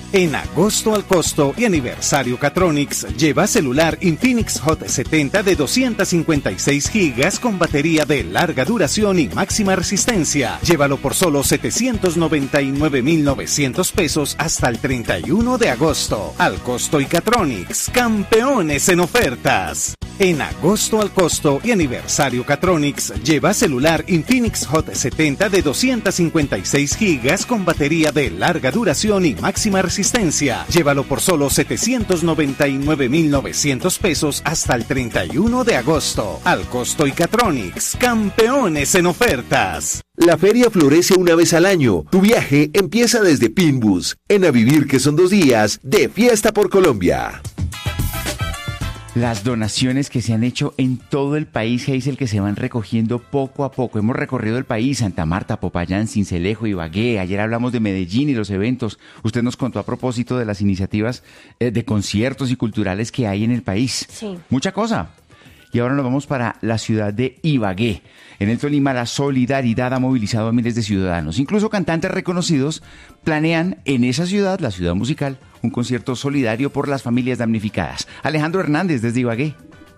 En agosto al costo y aniversario Catronics, lleva celular Infinix Hot 70 de 256 GB con batería de larga duración y máxima resistencia. Llévalo por solo 799,900 pesos hasta el 31 de agosto. Al costo y Catronics, campeones en ofertas. En agosto al costo y aniversario Catronics, lleva celular Infinix Hot 70 de 256 GB con batería de larga duración y máxima resistencia. Llévalo por solo 799,900 pesos hasta el 31 de agosto. Al costo y Catronics, campeones en ofertas. La feria florece una vez al año. Tu viaje empieza desde Pinbus. En A Vivir, que son 2 días de fiesta por Colombia. Las donaciones que se han hecho en todo el país, Hazel, que se van recogiendo poco a poco. Hemos recorrido el país, Santa Marta, Popayán, Sincelejo, Ibagué. Ayer hablamos de Medellín y los eventos. Usted nos contó a propósito de las iniciativas de conciertos y culturales que hay en el país. Sí. Mucha cosa. Y ahora nos vamos para la ciudad de Ibagué. En el Tolima, la solidaridad ha movilizado a miles de ciudadanos. Incluso cantantes reconocidos planean en esa ciudad, la ciudad musical, un concierto solidario por las familias damnificadas. Alejandro Hernández, desde Ibagué.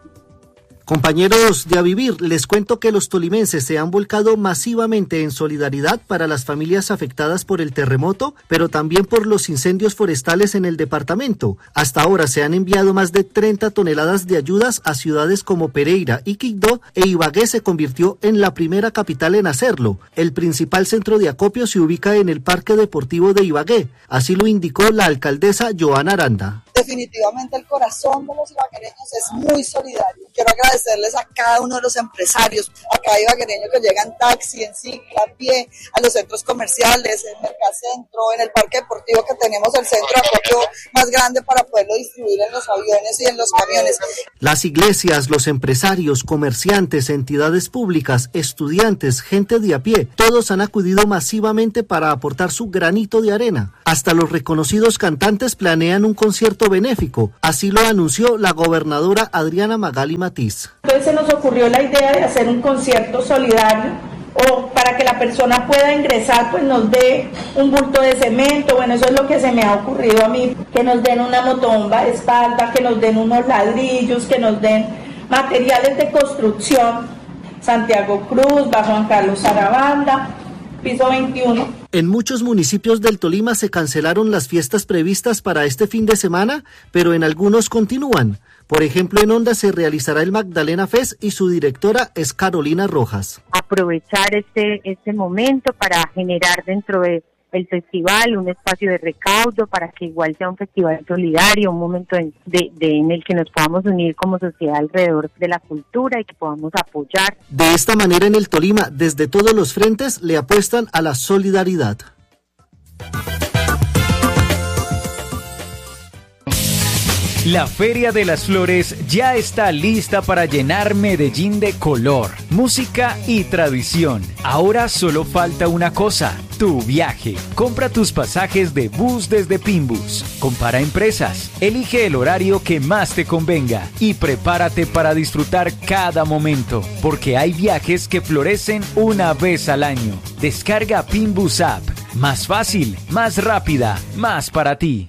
Compañeros de A Vivir, les cuento que los tolimenses se han volcado masivamente en solidaridad para las familias afectadas por el terremoto, pero también por los incendios forestales en el departamento. Hasta ahora se han enviado más de 30 toneladas de ayudas a ciudades como Pereira y Quibdó, e Ibagué se convirtió en la primera capital en hacerlo. El principal centro de acopio se ubica en el Parque Deportivo de Ibagué, así lo indicó la alcaldesa Joana Aranda. Definitivamente el corazón de los ibaguereños es muy solidario. Quiero agradecerles a cada uno de los empresarios, a cada ibaguereño que llega en taxi, en cicla, a pie, a los centros comerciales, en Mercacentro, en el parque deportivo que tenemos el centro de acopio más grande para poderlo distribuir en los aviones y en los camiones. Las iglesias, los empresarios, comerciantes, entidades públicas, estudiantes, gente de a pie, todos han acudido masivamente para aportar su granito de arena. Hasta los reconocidos cantantes planean un concierto benéfico, así lo anunció la gobernadora Adriana Magali Matiz. Entonces se nos ocurrió la idea de hacer un concierto solidario, o para que la persona pueda ingresar, pues nos dé un bulto de cemento. Bueno, eso es lo que se me ha ocurrido a mí, que nos den una motomba de espalda, que nos den unos ladrillos, que nos den materiales de construcción, Santiago Cruz, Bajo Juan Carlos Sarabanda, piso 21. En muchos municipios del Tolima se cancelaron las fiestas previstas para este fin de semana, pero en algunos continúan. Por ejemplo, en Honda se realizará el Magdalena Fest y su directora es Carolina Rojas. Aprovechar este momento para generar dentro del festival un espacio de recaudo para que igual sea un festival solidario, un momento en el que nos podamos unir como sociedad alrededor de la cultura y que podamos apoyar. De esta manera en el Tolima, desde todos los frentes, le apuestan a la solidaridad. La Feria de las Flores ya está lista para llenar Medellín de color, música y tradición. Ahora solo falta una cosa, tu viaje. Compra tus pasajes de bus desde Pinbus. Compara empresas, elige el horario que más te convenga y prepárate para disfrutar cada momento, porque hay viajes que florecen una vez al año. Descarga Pinbus App. Más fácil, más rápida, más para ti.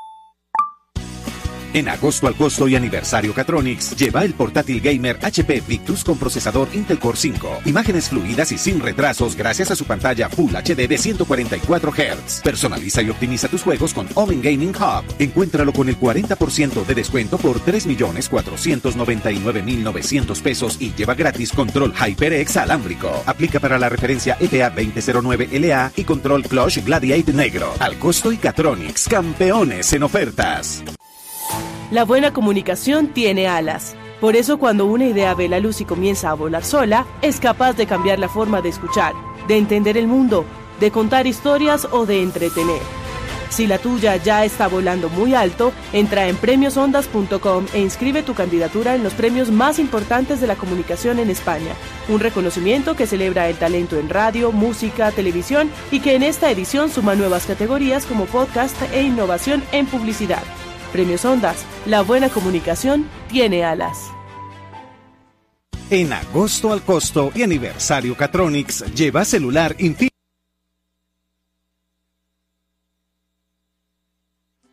En agosto al costo y aniversario Catronics, lleva el portátil gamer HP Victus con procesador Intel Core 5. Imágenes fluidas y sin retrasos gracias a su pantalla Full HD de 144 Hz. Personaliza y optimiza tus juegos con Omen Gaming Hub. Encuéntralo con el 40% de descuento por 3,499,900 pesos y lleva gratis control HyperX alámbrico. Aplica para la referencia ETA 2009LA y control Clutch Gladiator negro. Al costo y Catronics, campeones en ofertas. La buena comunicación tiene alas. Por eso cuando una idea ve la luz y comienza a volar sola, es capaz de cambiar la forma de escuchar, de entender el mundo, de contar historias o de entretener. Si la tuya ya está volando muy alto, entra en premiosondas.com e inscribe tu candidatura en los premios más importantes de la comunicación en España. Un reconocimiento que celebra el talento en radio, música, televisión y que en esta edición suma nuevas categorías como podcast e innovación en publicidad. Premios Ondas, la buena comunicación tiene alas. En agosto al costo y aniversario Catronics, lleva celular Infinix.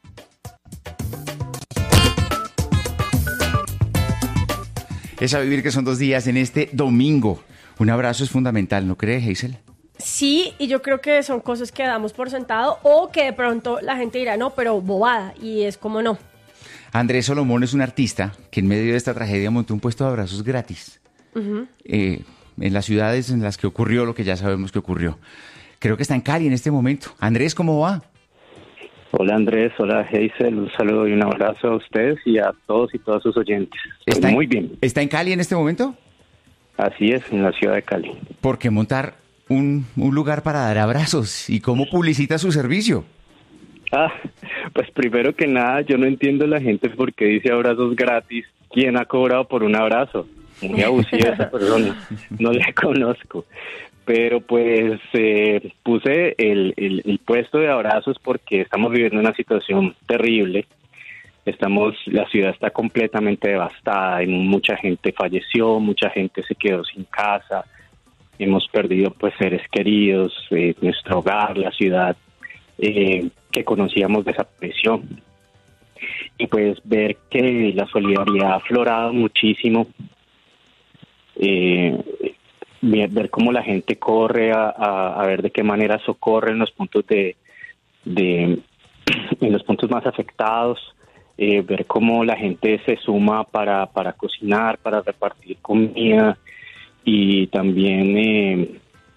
Es A Vivir que son 2 días en este domingo. Un abrazo es fundamental, ¿no cree, Hazel? Sí, y yo creo que son cosas que damos por sentado o que de pronto la gente dirá, no, pero bobada, y es como no. Andrés Solomón es un artista que en medio de esta tragedia montó un puesto de abrazos gratis. En las ciudades en las que ocurrió lo que ya sabemos que ocurrió. Creo que está en Cali en este momento. Andrés, ¿cómo va? Hola Andrés, hola Hazel, un saludo y un abrazo a ustedes y a todos y todas sus oyentes. Muy bien. ¿Está en Cali en este momento? Así es, en la ciudad de Cali. ¿Por qué montar un lugar para dar abrazos? ¿Y cómo publicita su servicio? Pues primero que nada, yo no entiendo la gente por qué dice abrazos gratis. ¿Quién ha cobrado por un abrazo? Muy abusiva esa persona, no la conozco. Pero pues puse el puesto de abrazos porque estamos viviendo una situación terrible. La ciudad está completamente devastada, mucha gente falleció, mucha gente se quedó sin casa, hemos perdido pues seres queridos, nuestro hogar, la ciudad que conocíamos desapareció. Y pues ver que la solidaridad ha aflorado muchísimo, ver cómo la gente corre a ver de qué manera socorre en los puntos en los puntos más afectados, ver cómo la gente se suma para cocinar, para repartir comida y también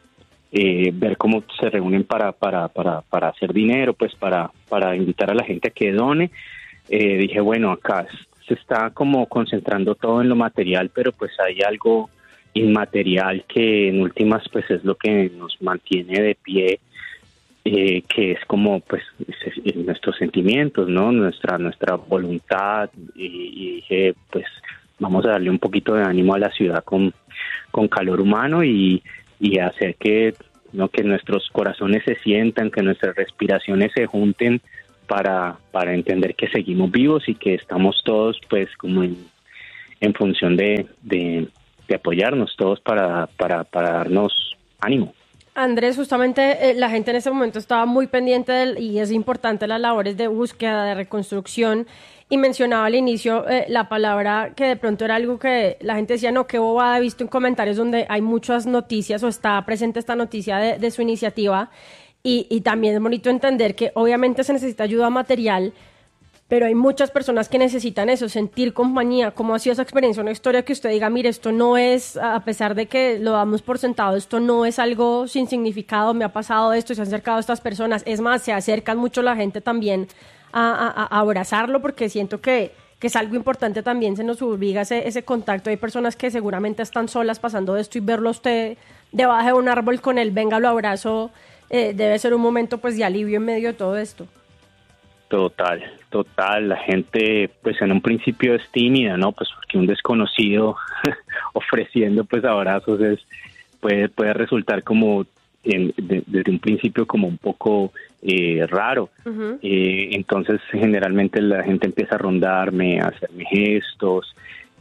ver cómo se reúnen para hacer dinero, pues para invitar a la gente a que done. Dije, bueno, acá se está como concentrando todo en lo material, pero pues hay algo inmaterial que en últimas pues es lo que nos mantiene de pie, que es como pues nuestros sentimientos, ¿no? Nuestra voluntad, y dije pues vamos a darle un poquito de ánimo a la ciudad con calor humano y hacer que nuestros corazones se sientan, que nuestras respiraciones se junten para entender que seguimos vivos y que estamos todos pues como en función de apoyarnos todos para darnos ánimo. Andrés, justamente la gente en ese momento estaba muy pendiente y es importante las labores de búsqueda, de reconstrucción, y mencionaba al inicio la palabra que de pronto era algo que la gente decía, no, qué bobada, he visto en comentarios donde hay muchas noticias o está presente esta noticia de su iniciativa, y también es bonito entender que obviamente se necesita ayuda material, pero hay muchas personas que necesitan eso, sentir compañía. ¿Cómo ha sido esa experiencia? Una historia que usted diga, mire, esto no es, a pesar de que lo damos por sentado, esto no es algo sin significado, me ha pasado esto, se han acercado a estas personas. Es más, se acercan mucho la gente también a abrazarlo, porque siento que es algo importante también, se nos obliga ese contacto. Hay personas que seguramente están solas pasando esto y verlo a usted debajo de un árbol con él, venga, lo abrazo, debe ser un momento pues de alivio en medio de todo esto. Total. La gente, pues en un principio es tímida, ¿no? Pues porque un desconocido ofreciendo pues abrazos puede resultar como desde un principio como un poco raro. Uh-huh. Entonces generalmente la gente empieza a rondarme, a hacerme gestos,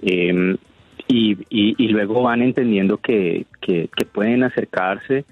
y luego van entendiendo que pueden acercarse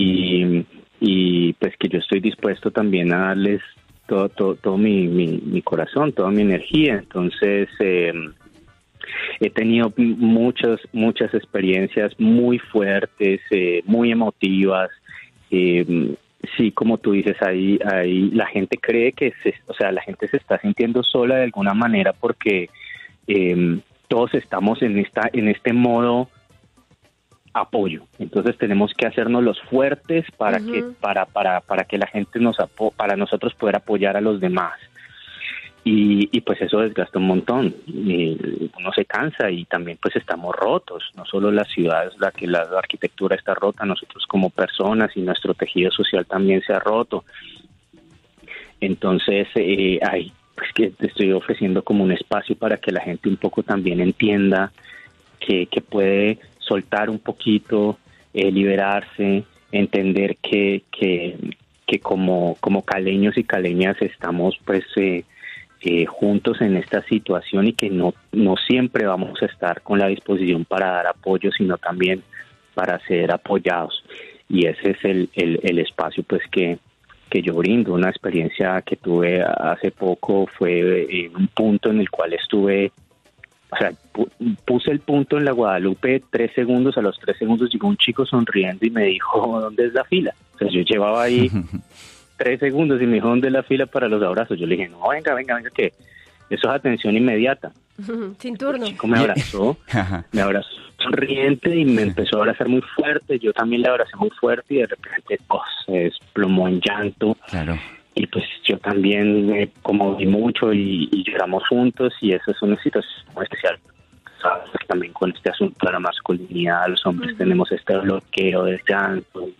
y pues que yo estoy dispuesto también a darles todo mi corazón, toda mi energía. Entonces he tenido muchas experiencias muy fuertes, muy emotivas. Sí, como tú dices, ahí la gente cree la gente se está sintiendo sola de alguna manera porque todos estamos en este modo apoyo. Entonces tenemos que hacernos los fuertes para uh-huh. para que la gente para nosotros poder apoyar a los demás. Y pues eso desgasta un montón. Uno se cansa y también pues estamos rotos. No solo la ciudad, la arquitectura está rota, nosotros como personas y nuestro tejido social también se ha roto. Entonces pues que te estoy ofreciendo como un espacio para que la gente un poco también entienda que puede soltar un poquito, liberarse, entender que como caleños y caleñas estamos pues juntos en esta situación y que no siempre vamos a estar con la disposición para dar apoyo, sino también para ser apoyados. Y ese es el espacio pues que yo brindo. Una experiencia que tuve hace poco fue en un punto en el cual estuve O sea, puse el punto en la Guadalupe 3 segundos, a los 3 segundos llegó un chico sonriendo y me dijo, ¿dónde es la fila? O sea, yo llevaba ahí 3 segundos y me dijo, ¿dónde es la fila para los abrazos? Yo le dije, no, venga, que eso es atención inmediata. Sin turno. El chico me abrazó sonriente y me empezó a abrazar muy fuerte, yo también le abracé muy fuerte y de repente se desplomó en llanto. Claro. Y pues yo también me conmoví mucho y lloramos juntos y eso es una situación muy especial. ¿Sabes? También con este asunto de la masculinidad, los hombres tenemos este bloqueo del llanto.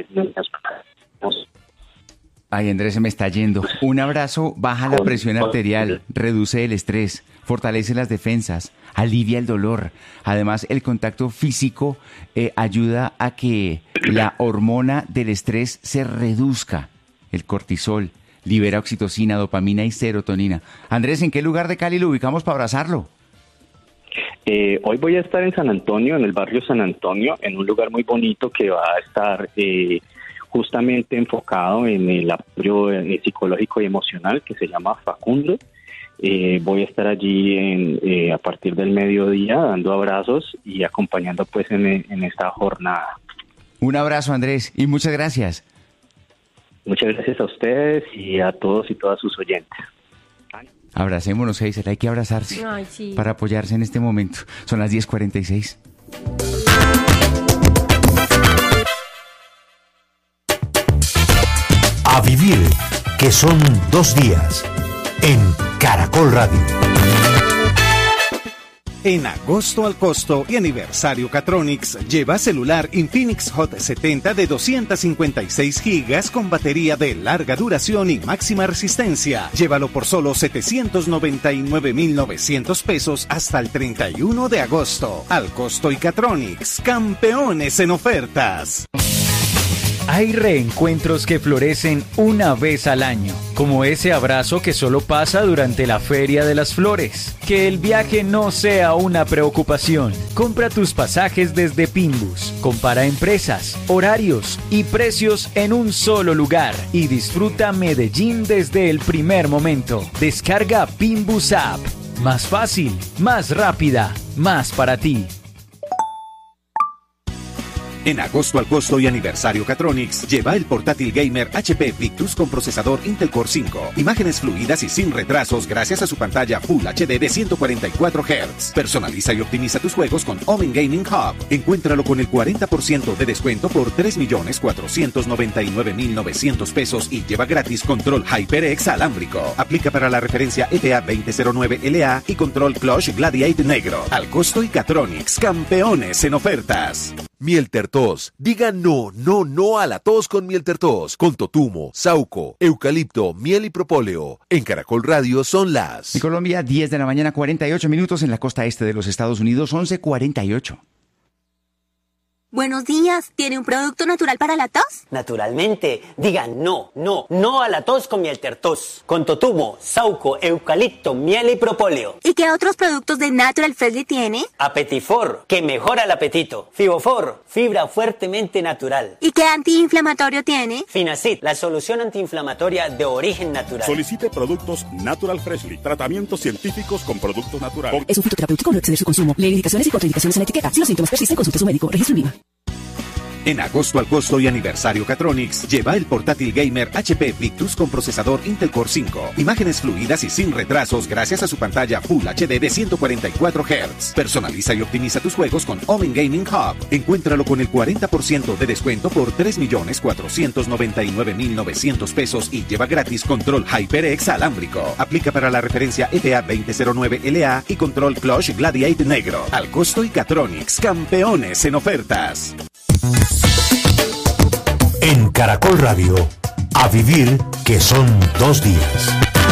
Ay, Andrés, se me está yendo. Un abrazo baja la presión arterial, reduce el estrés, fortalece las defensas, alivia el dolor. Además, el contacto físico ayuda a que la hormona del estrés se reduzca. El cortisol libera oxitocina, dopamina y serotonina. Andrés, ¿en qué lugar de Cali lo ubicamos para abrazarlo? Hoy voy a estar en San Antonio, en el barrio San Antonio, en un lugar muy bonito que va a estar justamente enfocado en el apoyo psicológico y emocional, que se llama Facundo. Voy a estar allí a partir del mediodía dando abrazos y acompañando pues en esta jornada. Un abrazo, Andrés, y muchas gracias. Muchas gracias a ustedes y a todos y todas sus oyentes. Abracémonos, Heiser, hay que abrazarse. Ay, sí. Para apoyarse en este momento. Son las 10:46. A vivir, que son 2 días, en Caracol Radio. En agosto al costo y aniversario Catronics, lleva celular Infinix Hot 70 de 256 gigas con batería de larga duración y máxima resistencia. Llévalo por solo 799,900 pesos hasta el 31 de agosto. Al costo y Catronics, campeones en ofertas. Hay reencuentros que florecen una vez al año, como ese abrazo que solo pasa durante la Feria de las Flores. Que el viaje no sea una preocupación. Compra tus pasajes desde Pinbus. Compara empresas, horarios y precios en un solo lugar y disfruta Medellín desde el primer momento. Descarga Pinbus App. Más fácil, más rápida, más para ti. En agosto al costo y aniversario Catronics, lleva el portátil gamer HP Victus con procesador Intel Core 5. Imágenes fluidas y sin retrasos gracias a su pantalla Full HD de 144 Hz. Personaliza y optimiza tus juegos con Omen Gaming Hub. Encuéntralo con el 40% de descuento por 3,499,900 pesos y lleva gratis control HyperX alámbrico. Aplica para la referencia ETA 2009LA y control Clutch Gladiator negro. Al costo y Catronics, campeones en ofertas. Miel Tertos. Diga no a la tos con Miel Tertos. Con totumo, sauco, eucalipto, miel y propóleo. En Caracol Radio son las... En Colombia, 10 de la mañana, 48 minutos. En la costa este de los Estados Unidos, 11:48. Buenos días, ¿tiene un producto natural para la tos? Naturalmente, diga no a la tos con Miel Tertos. Con totumo, sauco, eucalipto, miel y propóleo. ¿Y qué otros productos de Natural Freshly tiene? Apetifor, que mejora el apetito. Fibofor, fibra fuertemente natural. ¿Y qué antiinflamatorio tiene? Finacid, la solución antiinflamatoria de origen natural. Solicite productos Natural Freshly, tratamientos científicos con productos naturales. Es un fitoterapéutico, no exceder su consumo. Lee indicaciones y contraindicaciones en la etiqueta. Si los síntomas persisten, consulte a su médico. Registro INVIMA. En agosto al costo y aniversario Catronics, lleva el portátil gamer HP Victus con procesador Intel Core 5. Imágenes fluidas y sin retrasos gracias a su pantalla Full HD de 144 Hz. Personaliza y optimiza tus juegos con Omen Gaming Hub. Encuéntralo con el 40% de descuento por 3,499,900 pesos y lleva gratis control HyperX alámbrico. Aplica para la referencia ETA 2009LA y control Clutch Gladiator negro. Al costo y Catronics, campeones en ofertas. En Caracol Radio, a vivir, que son 2 días.